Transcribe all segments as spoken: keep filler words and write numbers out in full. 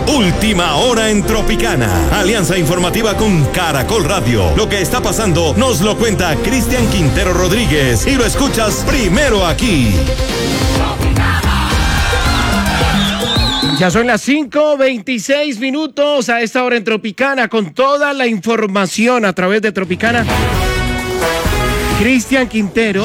Última hora en Tropicana. Alianza informativa con Caracol Radio. Lo que está pasando nos lo cuenta Cristian Quintero Rodríguez y lo escuchas primero aquí. Ya son las cinco veintiséis minutos a esta hora en Tropicana con toda la información a través de Tropicana. Cristian Quintero,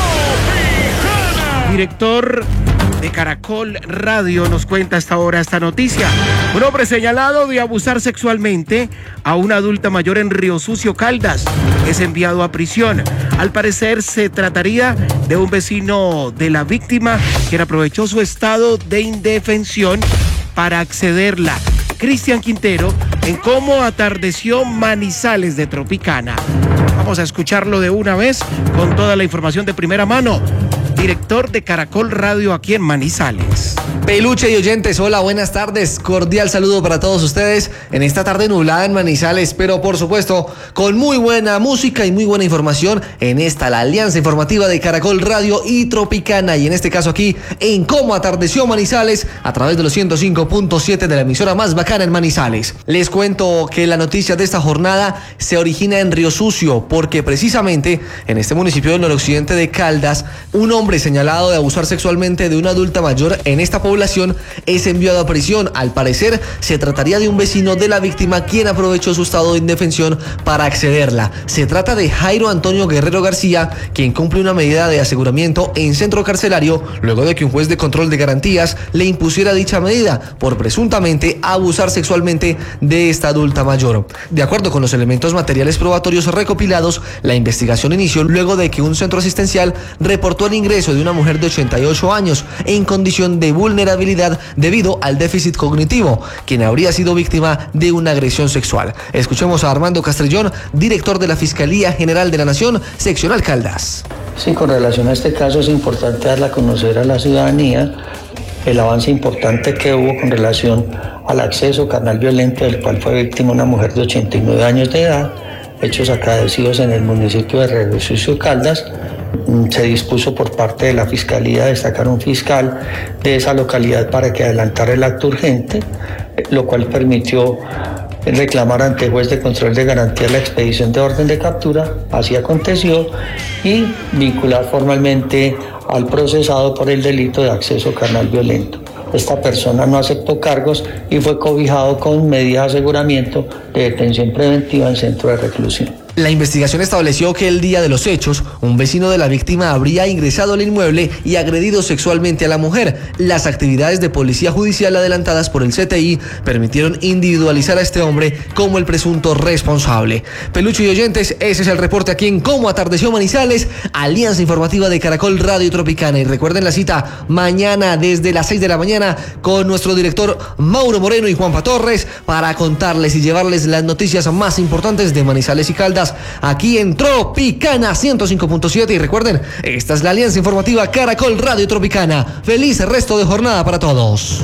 Tropicana, director de Caracol Radio, nos cuenta a esta hora esta noticia. Un hombre señalado de abusar sexualmente a una adulta mayor en Río Sucio, Caldas, es enviado a prisión. Al parecer se trataría de un vecino de la víctima quien aprovechó su estado de indefensión para accederla. Cristian Quintero en cómo atardeció Manizales de Tropicana. Vamos a escucharlo de una vez con toda la información de primera mano. Director de Caracol Radio aquí en Manizales. Peluche y oyentes, hola, buenas tardes. Cordial saludo para todos ustedes en esta tarde nublada en Manizales, pero por supuesto con muy buena música y muy buena información en esta, la alianza informativa de Caracol Radio y Tropicana, y en este caso aquí en Cómo Atardeció Manizales a través de los ciento cinco punto siete de la emisora más bacana en Manizales. Les cuento que la noticia de esta jornada se origina en Río Sucio, porque precisamente en este municipio del noroccidente de Caldas, un hombre señalado de abusar sexualmente de una adulta mayor en esta población es enviado a prisión. Al parecer se trataría de un vecino de la víctima quien aprovechó su estado de indefensión para accederla. Se trata de Jairo Antonio Guerrero García, quien cumple una medida de aseguramiento en centro carcelario luego de que un juez de control de garantías le impusiera dicha medida por presuntamente abusar sexualmente de esta adulta mayor. De acuerdo con los elementos materiales probatorios recopilados, la investigación inició luego de que un centro asistencial reportó el ingreso de una mujer de ochenta y ocho años en condición de vulnerabilidad debido al déficit cognitivo, quien habría sido víctima de una agresión sexual. Escuchemos a Armando Castrellón, director de la Fiscalía General de la Nación, seccional Caldas. Sí, con relación a este caso es importante darle a conocer a la ciudadanía el avance importante que hubo con relación al acceso carnal violento del cual fue víctima una mujer de ochenta y nueve años de edad, hechos acaecidos en el municipio de Río Sucio, Caldas. Se dispuso por parte de la Fiscalía destacar un fiscal de esa localidad para que adelantara el acto urgente, lo cual permitió reclamar ante el juez de control de garantía la expedición de orden de captura, así aconteció, y vincular formalmente al procesado por el delito de acceso carnal violento. Esta persona no aceptó cargos y fue cobijado con medidas de aseguramiento de detención preventiva en centro de reclusión. La investigación estableció que el día de los hechos, un vecino de la víctima habría ingresado al inmueble y agredido sexualmente a la mujer. Las actividades de policía judicial adelantadas por el C T I permitieron individualizar a este hombre como el presunto responsable. Peluche y oyentes, ese es el reporte aquí en Cómo Atardeció Manizales, alianza informativa de Caracol Radio y Tropicana. Y recuerden la cita mañana desde las seis de la mañana con nuestro director Mauro Moreno y Juanpa Torres para contarles y llevarles las noticias más importantes de Manizales y Caldas aquí en Tropicana ciento cinco punto siete. Y recuerden, esta es la alianza informativa Caracol Radio Tropicana. Feliz resto de jornada para todos.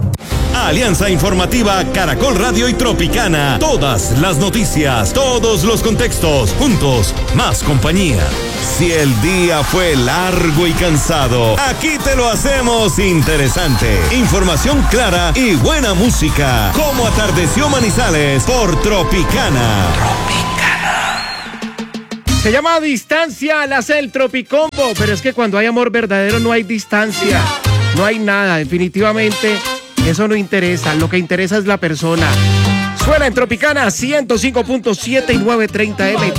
Alianza informativa Caracol Radio y Tropicana. Todas las noticias, todos los contextos, juntos, más compañía. Si el día fue largo y cansado, aquí te lo hacemos interesante. Información clara y buena música. Cómo atardeció Manizales por Tropicana. Tropicana. Se llama Distancia al hacer el Tropicombo, pero es que cuando hay amor verdadero no hay distancia, no hay nada, definitivamente eso no interesa, lo que interesa es la persona. Suena en Tropicana ciento cinco punto siete y novecientos treinta eme.